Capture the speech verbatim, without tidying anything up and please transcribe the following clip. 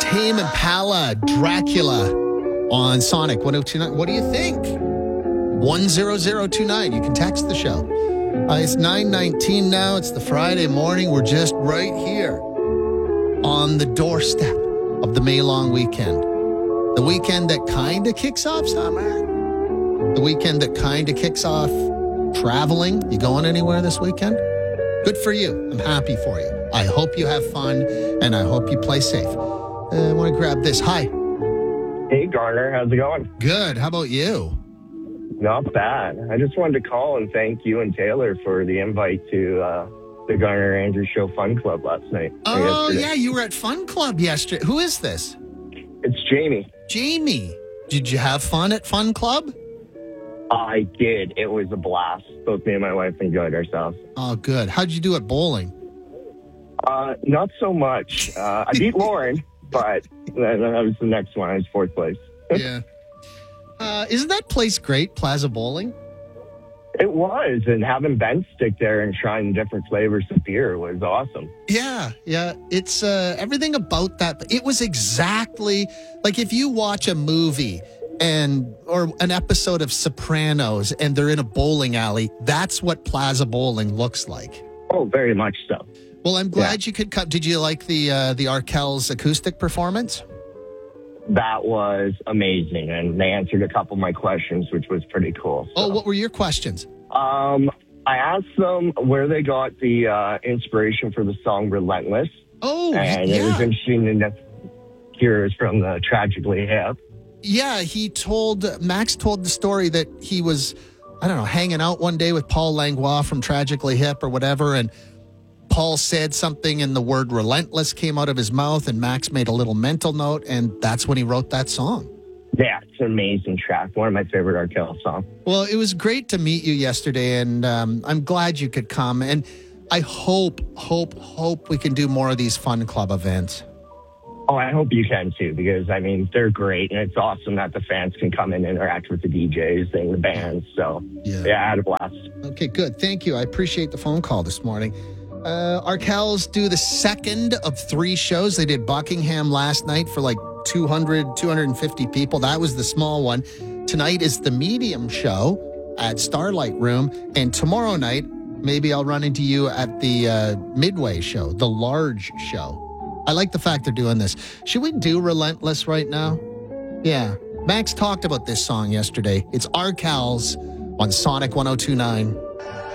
Tame Impala, Dracula on Sonic one oh two nine. What do you think? one zero zero two nine. You can text the show. Uh, it's nine nineteen now. It's the Friday morning. We're just right here on the doorstep of the May long weekend. The weekend that kind of kicks off summer. The weekend that kind of kicks off traveling. You going anywhere this weekend? Good for you. I'm happy for you. I hope you have fun, and I hope you play safe. Uh, I want to grab this. Hi. Hey, Garner. How's it going? Good. How about you? Not bad. I just wanted to call and thank you and Taylor for the invite to uh, the Garner Andrew Show Fun Club last night. Oh, yeah. You were at Fun Club yesterday. Who is this? It's Jamie. Jamie. Did you have fun at Fun Club? I did. It was a blast. Both me and my wife enjoyed ourselves. Oh, good. How'd you do at bowling? Uh, not so much. Uh, I beat Lauren, but that was the next one. I was fourth place. Yeah. Uh, isn't that place great, Plaza Bowling? It was, and having Ben stick there and trying different flavors of beer was awesome. Yeah, yeah. It's uh, everything about that. It was exactly like if you watch a movie and or an episode of Sopranos and they're in a bowling alley, that's what Plaza Bowling looks like. Oh, very much so. Well, I'm glad yeah. you could come. Did you like the uh, the Arkells acoustic performance? That was amazing, and they answered a couple of my questions, which was pretty cool. So. Oh, what were your questions? Um, I asked them where they got the uh, inspiration for the song Relentless. Oh, and yeah. it was interesting to hear it from the Tragically Hip. Yeah, he told, Max told the story that he was, I don't know, hanging out one day with Paul Langlois from Tragically Hip or whatever, and Paul said something and the word relentless came out of his mouth, and Max made a little mental note, and that's when he wrote that song. Yeah, it's an amazing track. One of my favorite Arkell songs. Well, it was great to meet you yesterday, and um, I'm glad you could come. And I hope, hope, hope we can do more of these Fun Club events. Oh, I hope you can too, because, I mean, they're great, and it's awesome that the fans can come and interact with the D Js and the bands. So, yeah, yeah I had a blast. Okay, good. Thank you. I appreciate the phone call this morning. Uh, Arkells do the second of three shows. They did Buckingham last night for like two hundred, two hundred fifty people. That was the small one. Tonight is the medium show at Starlight Room. And tomorrow night, maybe I'll run into you at the uh, Midway show, the large show. I like the fact they're doing this. Should we do Relentless right now? Yeah. Max talked about this song yesterday. It's Arkells on Sonic one oh two nine.